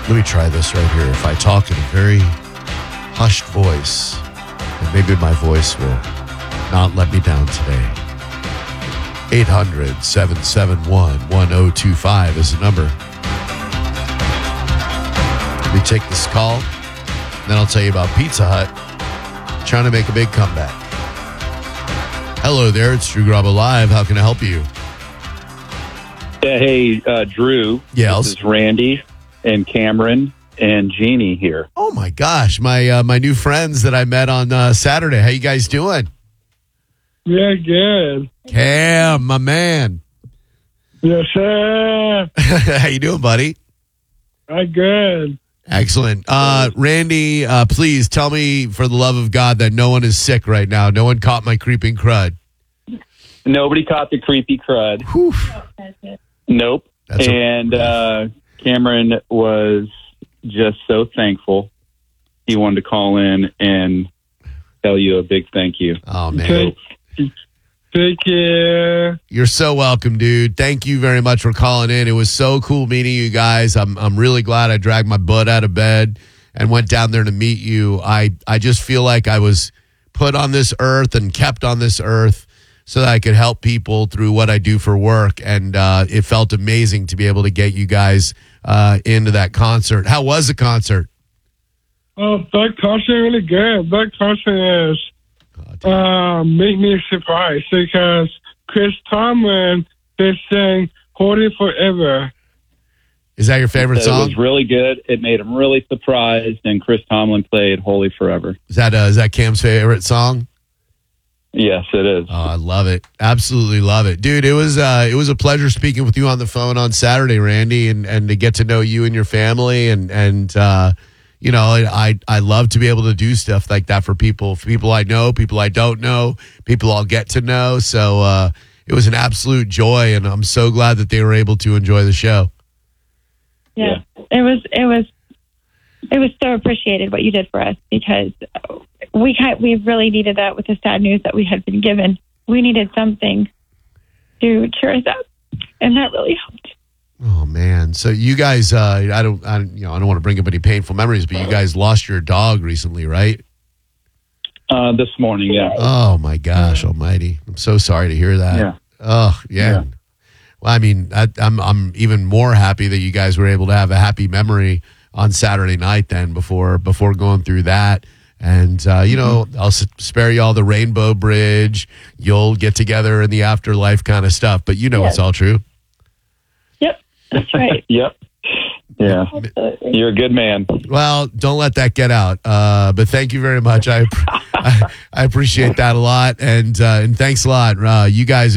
Let me try this right here. If I talk in a very hushed voice, and maybe my voice will not let me down today. 800-771-1025 is the number. Let me take this call, then I'll tell you about Pizza Hut trying to make a big comeback. Hello there, it's Drew Garabo Live. How can I help you? Yeah, hey, Drew. Yes. This is Randy and Cameron and Jeannie here. Oh my gosh, my new friends that I met on Saturday. How you guys doing? Yeah, good. Cam, my man. Yes, sir. How you doing, buddy? I'm good. Excellent. Randy, please tell me, for the love of God, that no one is sick right now. No one caught my creeping crud. Nobody caught the creepy crud. Whew. Nope. Cameron was just so thankful. He wanted to call in and tell you a big thank you. Oh, man. Take care. You're so welcome, dude. Thank you very much for calling in. It was so cool meeting you guys. I'm really glad I dragged my butt out of bed and went down there to meet you. I just feel like I was put on this earth and kept on this earth so that I could help people through what I do for work. And it felt amazing to be able to get you guys into that concert. How was the concert? Oh, that concert really good. That concert is make me surprised because Chris Tomlin is saying "Holy Forever." Is that your favorite song? It was really good. It made him really surprised, and Chris Tomlin played "Holy Forever." Is that Cam's favorite song? Yes, it is. Oh, I love it. Absolutely love it. Dude, it was a pleasure speaking with you on the phone on Saturday, Randy, and to get to know you and your family. And you know, I love to be able to do stuff like that for people I know, people I don't know, people I'll get to know. So it was an absolute joy, and I'm so glad that they were able to enjoy the show. Yeah. It was so appreciated what you did for us, because we really needed that with the sad news that we had been given. We needed something to cheer us up, and that really helped. Oh man! So you guys, I don't want to bring up any painful memories, but you guys lost your dog recently, right? This morning, yeah. Oh my gosh, Almighty! I'm so sorry to hear that. Yeah. Oh yeah. Well, I mean, I'm even more happy that you guys were able to have a happy memory on Saturday night then before going through that. And, I'll spare you all the Rainbow Bridge. You'll get together in the afterlife kind of stuff. But Yes. It's all true. Yep, that's right. Yep. Yeah. Absolutely. You're a good man. Well, don't let that get out. But thank you very much. I appreciate that a lot. And thanks a lot. You guys